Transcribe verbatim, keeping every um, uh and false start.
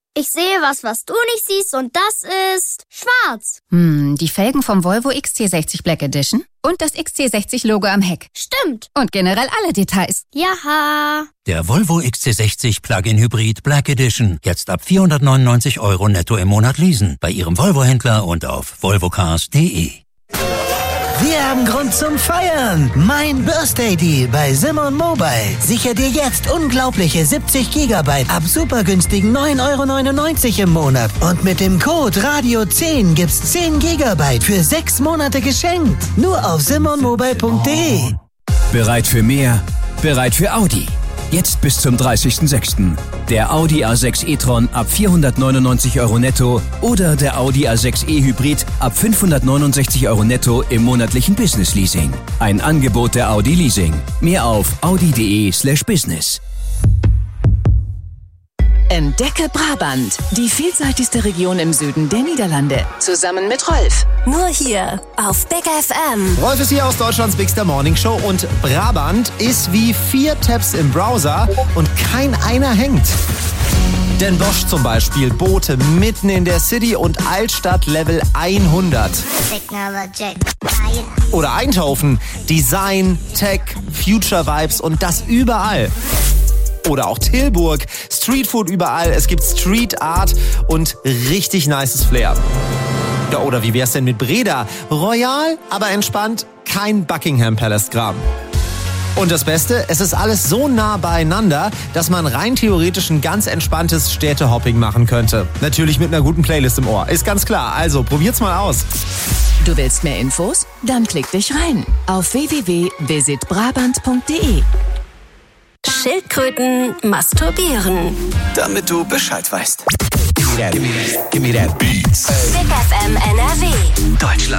Ich sehe was, was du nicht siehst und das ist schwarz. Hm, die Felgen vom Volvo X C sechzig Black Edition und das X C sechzig Logo am Heck. Stimmt. Und generell alle Details. Jaha. Der Volvo X C sechzig Plug-in Hybrid Black Edition. Jetzt ab vierhundertneunundneunzig Euro netto im Monat leasen. Bei Ihrem Volvo-Händler und auf volvocars punkt de. Wir haben Grund zum Feiern. Mein Birthday Deal bei Simon Mobile. Sicher dir jetzt unglaubliche siebzig Gigabyte ab super günstigen neun Euro neunundneunzig im Monat. Und mit dem Code Radio zehn gibt's zehn Gigabyte für sechs Monate geschenkt. Nur auf simon mobile punkt de. Bereit für mehr? Bereit für Audi. Jetzt bis zum dreißigsten sechsten Der Audi A sechs e-tron ab vierhundertneunundneunzig Euro netto oder der Audi A sechs e Hybrid ab fünfhundertneunundsechzig Euro netto im monatlichen Business Leasing. Ein Angebot der Audi Leasing. Mehr auf audi punkt de slash business. Entdecke Brabant, die vielseitigste Region im Süden der Niederlande. Zusammen mit Rolf. Nur hier auf Big F M. Rolf ist hier aus Deutschlands Bigster Morning Show und Brabant ist wie vier Tabs im Browser und kein einer hängt. Den Bosch zum Beispiel, Boote mitten in der City und Altstadt Level hundert. Oder Eindhoven, Design, Tech, Future Vibes und das überall. Oder auch Tilburg, Streetfood überall, es gibt Street Art und richtig nices Flair. Ja, oder wie wär's denn mit Breda? Royal, aber entspannt, kein Buckingham Palace-Kram. Und das Beste, es ist alles so nah beieinander, dass man rein theoretisch ein ganz entspanntes Städtehopping machen könnte. Natürlich mit einer guten Playlist im Ohr, ist ganz klar. Also probiert's mal aus. Du willst mehr Infos? Dann klick dich rein auf w w w punkt visit brabant punkt de. Schildkröten masturbieren. Damit du Bescheid weißt. Give me that, give me that, give me that beats. Big F M N R W. Deutschland.